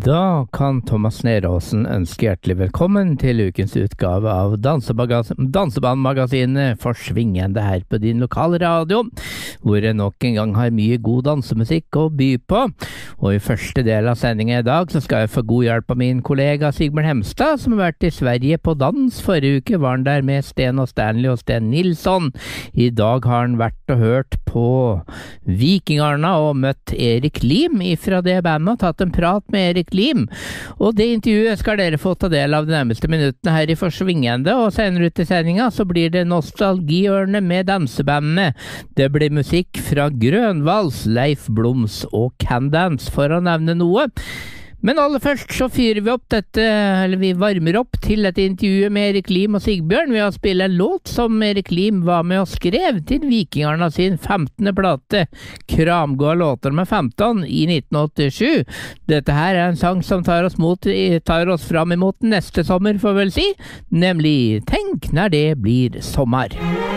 Da kan Thomas Neråsen ønske hjertelig velkommen til ukens utgave av Dansebandmagasinet Forsvingende her på din lokale radio, hvor jeg nok en gang har mye god dansemusikk å by på. Og i første del av sendingen i dag så skal jeg få god hjelp av min kollega Sigbjørn Hemstad, som har vært i Sverige på dans. Forrige uke var han der med Sten og Stanley og Sten Nilsson. I dag har han vært og hørt på Vikingarna og møtt Erik Lim ifra det bandet og tatt en prat med Erik Lim, og det intervjuet skal dere få ta del av de nærmeste minuttene her i Forsvingende, og senere ut i sendinga så blir det nostalgihjørne med dansebandene. Det blir musikk fra Grønvals, Leif Bloms og Candance, for å nevne noe. Men aller først så fyrer vi opp vi varmer opp til et intervju med Erik Lim og Sigbjørn ved å spille en låt som Erik Lim var med og skrev til Vikingarna sin 15. plate, Kramgå låter med 15, i 1987. Dette her er en sang som tar oss fram imot neste sommer, får vi vel si, nemlig Tenk når det blir sommer.